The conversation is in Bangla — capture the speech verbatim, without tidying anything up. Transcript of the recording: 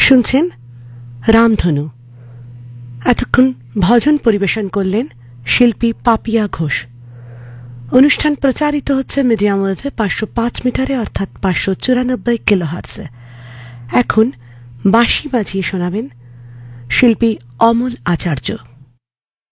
শুনছেন রামধনু। এতক্ষণ ভজন পরিবেশন করলেন শিল্পী পাপিয়া ঘোষ। অনুষ্ঠান প্রচারিত হচ্ছে মিডিয়াম ওয়েভে পাঁচশো পাঁচ মিটারে অর্থাৎ পাঁচশো চুরানব্বই কিলোহার্টজে। এখন বাঁশি বাজিয়ে শোনাবেন শিল্পী অমল আচার্য।